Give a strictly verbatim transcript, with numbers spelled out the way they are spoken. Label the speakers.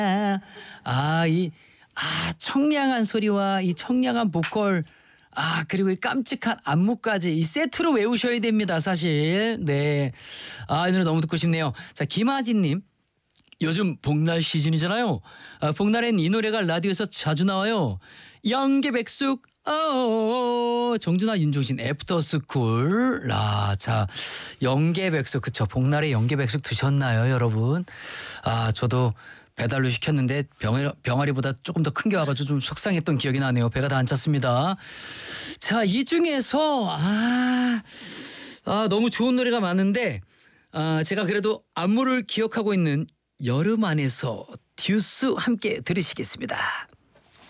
Speaker 1: 아, 이, 아, 청량한 소리와 이 청량한 보컬, 아, 그리고 이 깜찍한 안무까지 이 세트로 외우셔야 됩니다, 사실. 네. 아, 이 노래 너무 듣고 싶네요. 자, 김하진님. 요즘 복날 시즌이잖아요. 아, 복날엔 이 노래가 라디오에서 자주 나와요. 양계백숙, 어, 정준하, 윤종신, 애프터스쿨. 아, 자, 연계백숙, 그쵸. 복날에 연계백숙 드셨나요, 여러분? 아, 저도 배달로 시켰는데 병아리, 병아리보다 조금 더 큰 게 와가지고 좀 속상했던 기억이 나네요. 배가 다 안 찼습니다. 자, 이 중에서 아, 아 너무 좋은 노래가 많은데 아, 제가 그래도 안무를 기억하고 있는 여름 안에서 듀스 함께 들으시겠습니다.